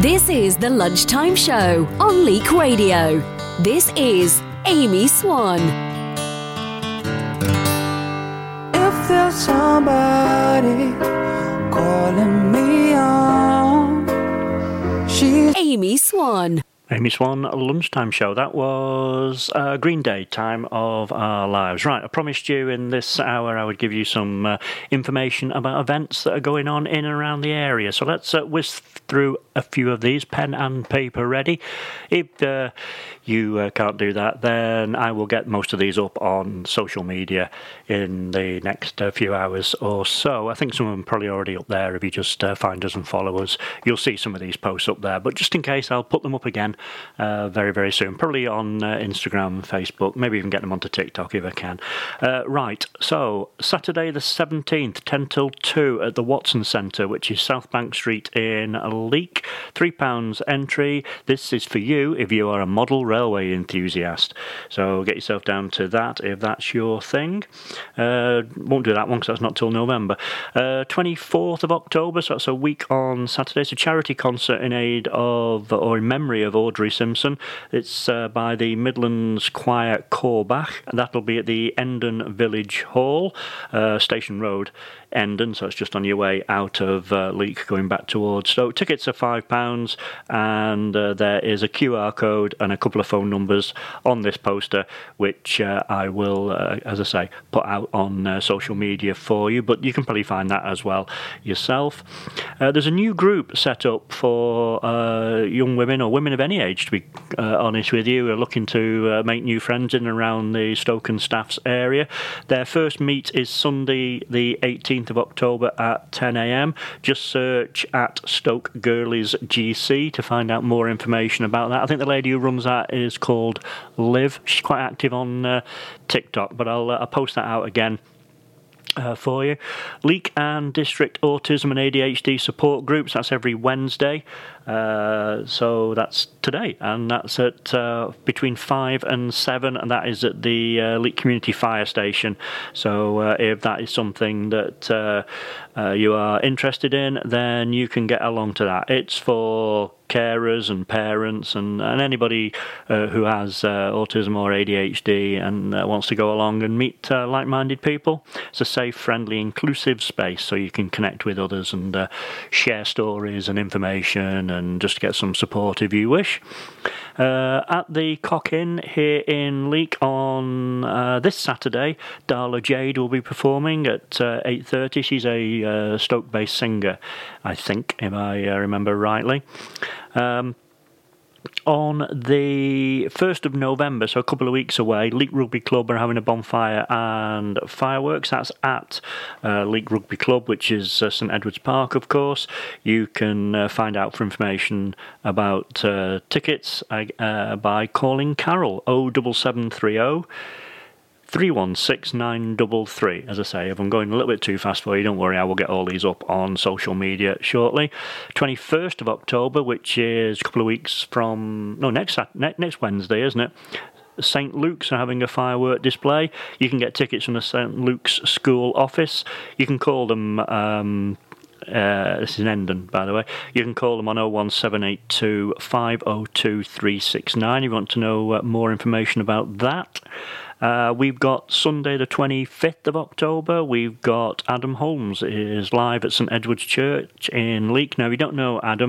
This is the Lunchtime Show on Leak Radio. This is Amy Swan. If there's somebody calling me on, she's Amy Swan. Amy Swan, Lunchtime Show. That was Green Day, Time of Our Lives. Right, I promised you in this hour I would give you some information about events that are going on in and around the area. So let's whiz through a few of these, pen and paper ready. If you can't do that, then I will get most of these up on social media in the next few hours or so. I think some of them are probably already up there. If you just find us and follow us, you'll see some of these posts up there. But just in case, I'll put them up again very, very soon. Probably on Instagram, Facebook, maybe even get them onto TikTok if I can. Right, so Saturday the 17th, 10 till 2 at the Watson Centre, which is South Bank Street in Leek. £3 entry. This is for you if you are a model railway enthusiast. So get yourself down to that if that's your thing. Won't do that one because that's not till November. 24th of October, so that's a week on Saturday. It's a charity concert in aid of, or in memory of, Audrey Simpson. It's by the Midlands Choir Corbach, and that'll be at the Endon Village Hall, Station Road, Endon, so it's just on your way out of Leek going back towards Stoke. Tickets are £5, and there is a QR code and a couple of phone numbers on this poster, which I will, as I say, put out on social media for you, but you can probably find that as well yourself. There's a new group set up for young women, or women of any age, to be honest with you, who are looking to make new friends in and around the Stoke and Staffs area. Their first meet is Sunday the 18th of October at 10 a.m. Just search at Stoke Girlies GC to find out more information about that. I think the lady who runs that is called Liv. She's quite active on TikTok, but I'll post that out again for you. Leak and District Autism and ADHD support groups, that's every Wednesday. So that's today, and that's at between 5 and 7, and that is at the Leak Community Fire Station. So if that is something that you are interested in, then you can get along to that. It's for carers and parents and anybody who has autism or ADHD and wants to go along and meet like-minded people. It's a safe, friendly, inclusive space, so you can connect with others and share stories and information and just get some support if you wish. At the Cock Inn here in Leek on this Saturday, Darla Jade will be performing at 8:30. She's a Stoke-based singer, I think, if I remember rightly. On the 1st of November, so a couple of weeks away, Leek Rugby Club are having a bonfire and fireworks. That's at Leek Rugby Club, which is St Edward's Park, of course. You can find out for information about tickets by calling Carol 07730 316-933. As I say, if I'm going a little bit too fast for you, don't worry, I will get all these up on social media shortly. 21st of October, which is a couple of weeks from... No, next Wednesday, isn't it? St Luke's are having a firework display. You can get tickets from the St Luke's School office. You can call them... this is in Endon, by the way. You can call them on 01782 502 369 if you want to know more information about that. We've got Sunday the 25th of October. We've got Adam Holmes is live at St Edward's Church in Leek. Now, if you don't know Adam,